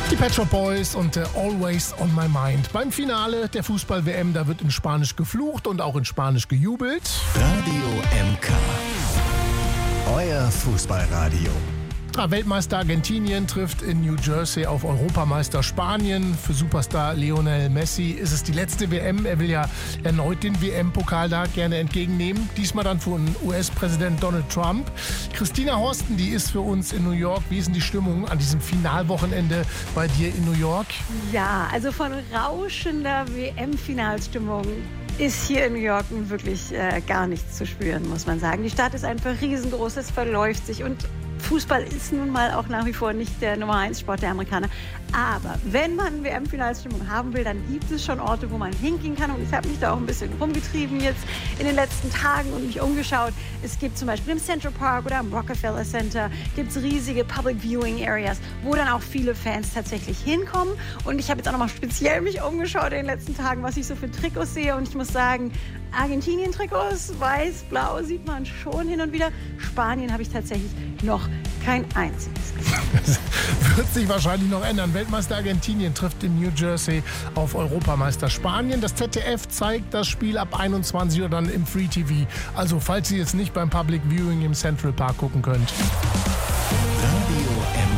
Die Pet Shop Boys und Always on My Mind. Beim Finale der Fußball-WM, da wird in Spanisch geflucht und auch in Spanisch gejubelt. Radio MK. Euer Fußballradio. Weltmeister Argentinien trifft in New Jersey auf Europameister Spanien. Für Superstar Lionel Messi ist es die letzte WM. Er will ja erneut den WM-Pokal da gerne entgegennehmen. Diesmal dann von US-Präsident Donald Trump. Christina Horsten, die ist für uns in New York. Wie ist denn die Stimmung an diesem Finalwochenende bei dir in New York? Ja, also von rauschender WM-Finalstimmung ist hier in New York wirklich gar nichts zu spüren, muss man sagen. Die Stadt ist einfach riesengroß, es verläuft sich und Fußball ist nun mal auch nach wie vor nicht der Nummer 1 Sport der Amerikaner. Aber wenn man WM-Finalstimmung haben will, dann gibt es schon Orte, wo man hingehen kann. Und ich habe mich da auch ein bisschen rumgetrieben jetzt in den letzten Tagen und mich umgeschaut. Es gibt zum Beispiel im Central Park oder im Rockefeller Center gibt's riesige Public Viewing Areas, wo dann auch viele Fans tatsächlich hinkommen. Und ich habe jetzt auch nochmal speziell mich umgeschaut in den letzten Tagen, was ich so für Trikots sehe. Und ich muss sagen, Argentinien-Trikots, weiß-blau sieht man schon hin und wieder. Spanien habe ich tatsächlich noch kein einziges gesehen. Das wird sich wahrscheinlich noch ändern. Weltmeister Argentinien trifft in New Jersey auf Europameister Spanien. Das ZDF zeigt das Spiel ab 21 Uhr dann im Free TV. Also falls ihr jetzt nicht beim Public Viewing im Central Park gucken könnt. Radio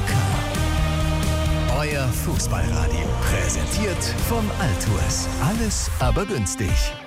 MK. Euer Fußballradio. Präsentiert von Altours. Alles aber günstig.